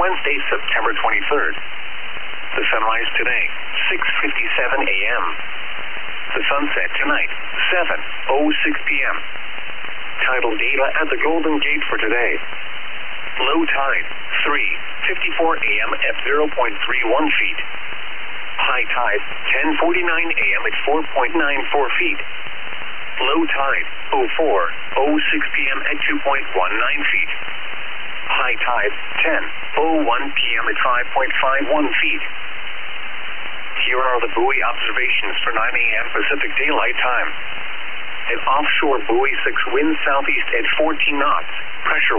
Wednesday, September 23rd. The sunrise today, 6:57 a.m. The sunset tonight, 7:06 p.m. Tidal data at the Golden Gate for today. Low tide, 3:54 a.m. at 0.31 feet. High tide, 10:49 a.m. at 4.94 feet. Low tide, 04:06 p.m. at 2.19 feet. High tide, 10:01 p.m. at 5.51 feet. Here are the buoy observations for 9 a.m. Pacific Daylight Time. An offshore buoy 6 winds southeast at 14 knots, pressure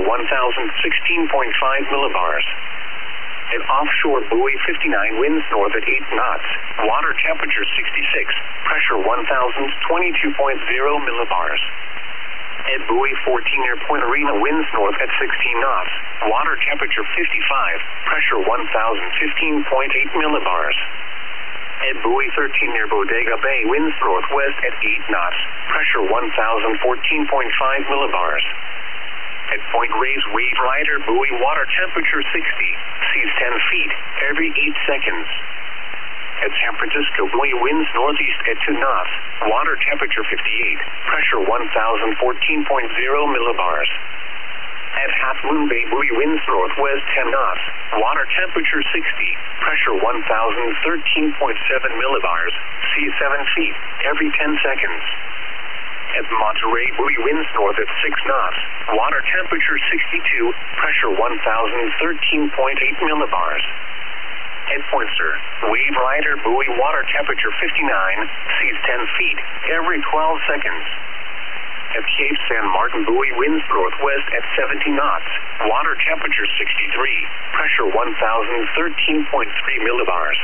1,016.5 millibars. An offshore buoy 59 winds north at 8 knots, water temperature 66, pressure 1,022.0 millibars. At buoy 14 near Point Arena winds north at 16 knots, water temperature 55, pressure 1,015.8 millibars. At buoy 13 near Bodega Bay winds northwest at 8 knots, pressure 1,014.5 millibars. At Point Reyes Wave Rider buoy water temperature 60, seas 10 feet every 8 seconds. At San Francisco buoy winds northeast at 2 knots, water temperature 58, pressure 1,014.0 millibars. At Half Moon Bay buoy winds northwest 10 knots, water temperature 60, pressure 1,013.7 millibars, seas 7 feet every 10 seconds. At Monterey buoy winds north at 6 knots, water temperature 62, pressure 1,013.8 millibars. At Point Sur, Wave Rider buoy water temperature 59, seas 10 feet every 12 seconds. At Cape San Martin buoy winds northwest at 70 knots, water temperature 63, pressure 1,013.3 millibars.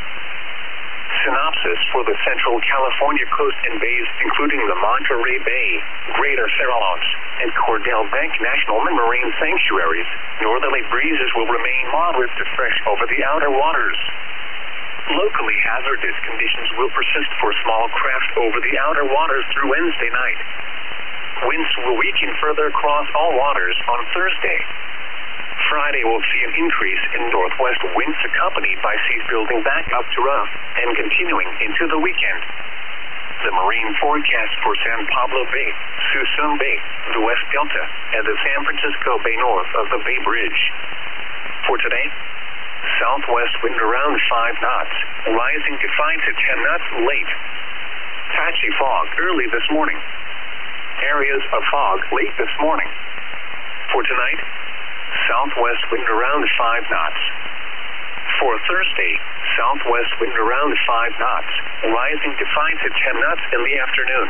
Synopsis for the Central California coast and bays, including the Monterey Bay, Greater Farallones, and Cordell Bank National Marine Sanctuaries. Northerly breezes will remain moderate to fresh over the outer waters. Locally hazardous conditions will persist for small craft over the outer waters through Wednesday night. Winds will weaken further across all waters on Thursday. Friday will see an increase in northwest winds accompanied by seas building back up to rough and continuing into the weekend. The marine forecast for San Pablo Bay, Suisun Bay, the West Delta, and the San Francisco Bay north of the Bay Bridge. For today, southwest wind around 5 knots, rising to 5 to 10 knots late. Patchy fog early this morning. Areas of fog late this morning. For tonight, southwest wind around 5 knots. For Thursday, southwest wind around 5 knots, rising to 5 to 10 knots in the afternoon.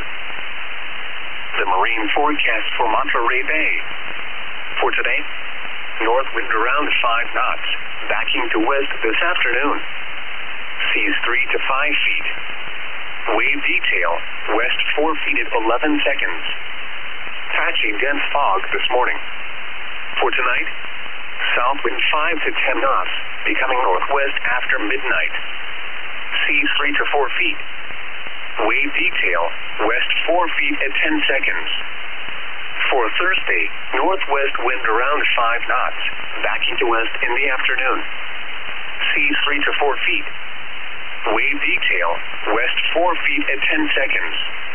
The marine forecast for Monterey Bay. For today, north wind around 5 knots, backing to west this afternoon. Seas 3 to 5 feet. Wave detail, west 4 feet at 11 seconds. Patchy dense fog this morning. For tonight, south wind 5 to 10 knots, becoming northwest after midnight. Seas 3 to 4 feet. Wave detail, west 4 feet at 10 seconds. For Thursday, northwest wind around 5 knots, backing to west in the afternoon. Seas 3 to 4 feet. Wave detail, west 4 feet at 10 seconds.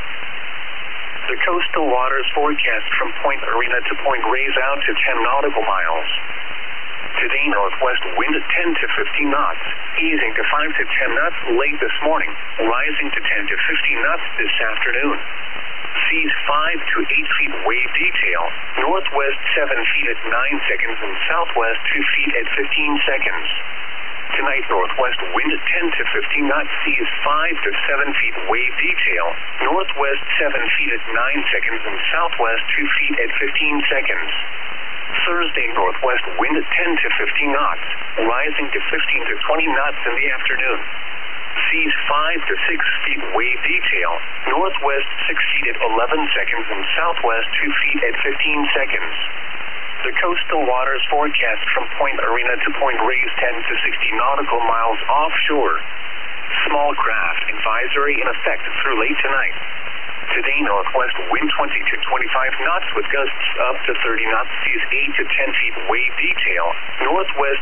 The coastal waters forecast from Point Arena to Point Reyes out to 10 nautical miles. Today, northwest wind at 10 to 15 knots, easing to 5 to 10 knots late this morning, rising to 10 to 15 knots this afternoon. Seas 5 to 8 feet wave detail, northwest 7 feet at 9 seconds and southwest 2 feet at 15 seconds. Tonight, northwest wind at 10 to 15 knots, seas 5 to 7 feet wave detail, northwest 7 feet at 9 seconds and southwest 2 feet at 15 seconds. Thursday, northwest wind at 10 to 15 knots, rising to 15 to 20 knots in the afternoon. Seas 5 to 6 feet wave detail, northwest 6 feet at 11 seconds and southwest 2 feet at 15 seconds. The coastal waters forecast from Point Arena to Point Reyes 10 to 60 nautical miles offshore. Small craft advisory in effect through late tonight. Today, northwest wind 20 to 25 knots with gusts up to 30 knots, seas 8 to 10 feet wave detail, northwest